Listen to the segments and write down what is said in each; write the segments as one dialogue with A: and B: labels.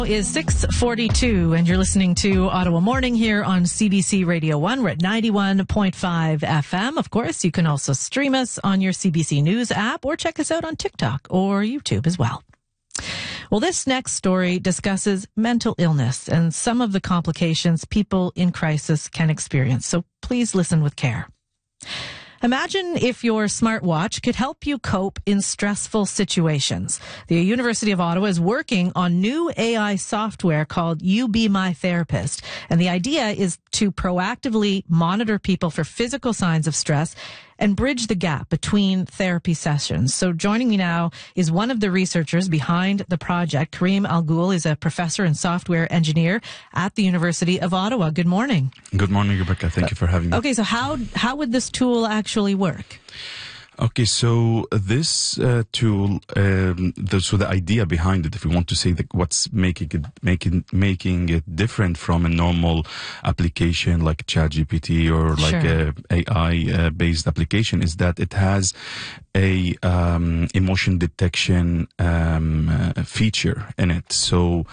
A: Is 6:42 and you're listening to Ottawa Morning here on CBC Radio 1. We're at 91.5 FM. Of course, you can also stream us on your CBC News app or check us out on TikTok or YouTube as well. Well, this next story discusses mental illness and some of the complications people in crisis can experience. So please listen with care. Imagine if your smartwatch could help you cope in stressful situations. The University of Ottawa is working on new AI software called You Be My Therapist. And the idea is to proactively monitor people for physical signs of stress and bridge the gap between therapy sessions. So joining me now is one of the researchers behind the project. Karim Al-Ghul is a professor and software engineer at the University of Ottawa. Good morning.
B: Good morning, Rebecca. Thank you for having me.
A: Okay, so how would this tool actually work?
B: Okay, so this tool, so the idea behind it, if we want to say that what's making it different from a normal application like ChatGPT or like a AI based application, is that it has a emotion detection feature in it. So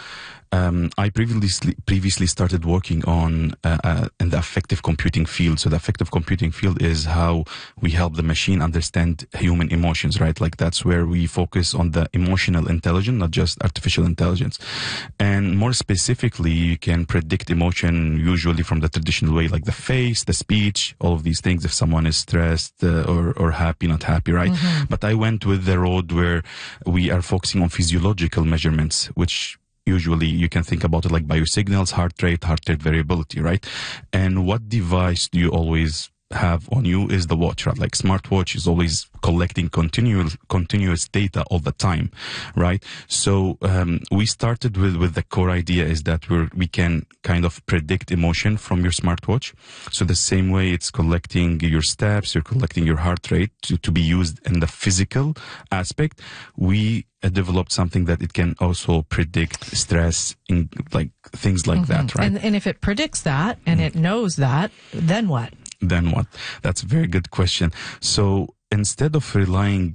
B: I previously started working on in the affective computing field. So the affective computing field is how we help the machine understand human emotions, right? Like that's where we focus on the emotional intelligence, not just artificial intelligence. And more specifically, you can predict emotion usually from the traditional way, like the face, the speech, all of these things. If someone is stressed or happy, not happy, right? Mm-hmm. But I went with the road where we are focusing on physiological measurements, which usually you can think about it like biosignals, heart rate variability, right? And what device do you always have on you is the watch, right? Like smartwatch is always collecting continuous data all the time, right? So we started with the core idea is that we can kind of predict emotion from your smartwatch. So the same way it's collecting your steps, you're collecting your heart rate to be used in the physical aspect. We developed something that it can also predict stress in like things like that, right?
A: And if it predicts that and it knows that, then what?
B: Then what? That's a very good question. So instead of relying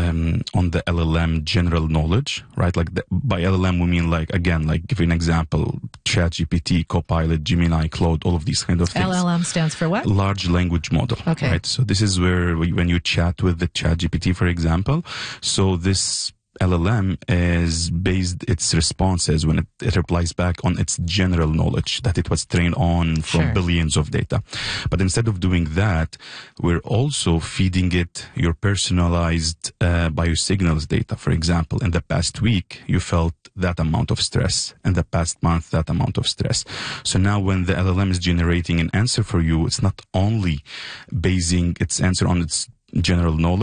B: on the LLM general knowledge, right? Like by LLM, we mean like, again, like give you an example, ChatGPT, Copilot, Gemini, Claude, all of these kind of things.
A: LLM stands for what?
B: Large language model.
A: Okay.
B: Right? So this is where when you chat with the ChatGPT, for example, so this LLM is based its responses when it replies back on its general knowledge that it was trained on from billions of data. But instead of doing that, we're also feeding it your personalized biosignals data. For example, in the past week, you felt that amount of stress. In the past month, that amount of stress. So now when the LLM is generating an answer for you, it's not only basing its answer on its general knowledge,